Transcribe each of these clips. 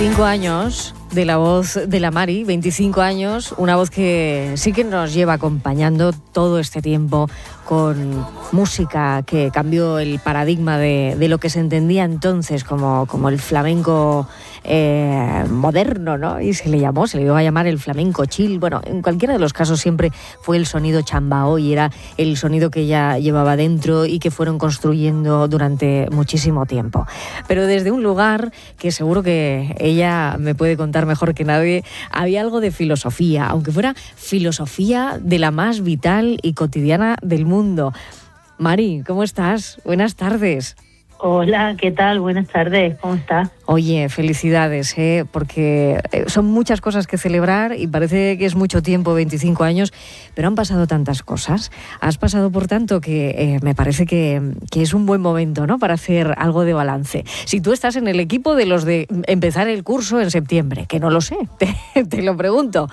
25 años de la voz de la Mari, 25 años, una voz que sí que nos lleva acompañando todo este tiempo con música que cambió el paradigma de lo que se entendía entonces como el flamenco moderno, ¿no? Y se le iba a llamar el flamenco chill. Bueno, en cualquiera de los casos siempre fue el sonido chambao y era el sonido que ella llevaba dentro y que fueron construyendo durante muchísimo tiempo. Pero desde un lugar que seguro que ella me puede contar mejor que nadie, había algo de filosofía, aunque fuera filosofía de la más vital y cotidiana del mundo. Mari, ¿cómo estás? Buenas tardes. Hola, ¿qué tal? Buenas tardes, ¿cómo estás? Oye, felicidades, porque son muchas cosas que celebrar y parece que es mucho tiempo, 25 años, pero han pasado tantas cosas. Has pasado por tanto que me parece que es un buen momento, ¿no?, para hacer algo de balance. Si tú estás en el equipo de los de empezar el curso en septiembre, que no lo sé, te lo pregunto.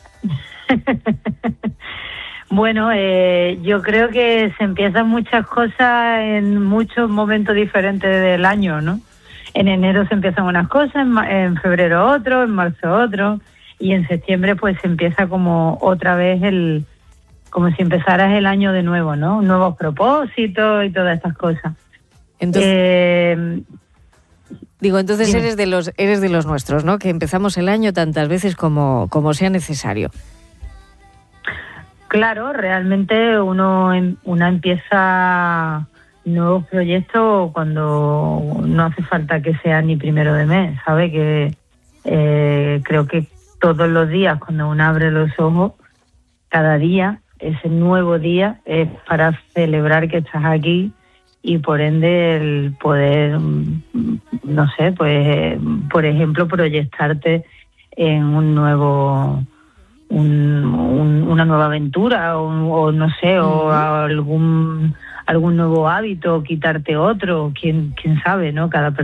Bueno, yo creo que se empiezan muchas cosas en muchos momentos diferentes del año, ¿no? En enero se empiezan unas cosas, en febrero otro, en marzo otro, y en septiembre pues se empieza como otra vez como si empezaras el año de nuevo, ¿no? Nuevos propósitos y todas estas cosas. Entonces, entonces eres de los nuestros, ¿no? Que empezamos el año tantas veces como sea necesario. Claro, realmente una empieza nuevos proyectos cuando no hace falta que sea ni primero de mes, ¿sabe? Que creo que todos los días cuando uno abre los ojos, cada día, ese nuevo día es para celebrar que estás aquí y por ende el poder, no sé, pues por ejemplo proyectarte en un nuevo... una nueva aventura o no sé, o algún nuevo hábito, quitarte otro, quién sabe, ¿no? Cada persona